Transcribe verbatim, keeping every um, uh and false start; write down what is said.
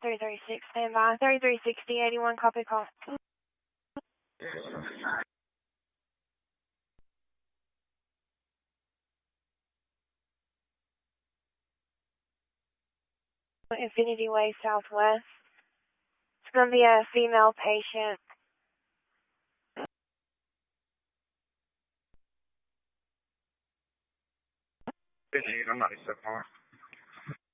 three three six, stand by. three three sixty, eighty-one, copy call. Infinity Way Southwest. It's going to be a female patient. I'm not so far.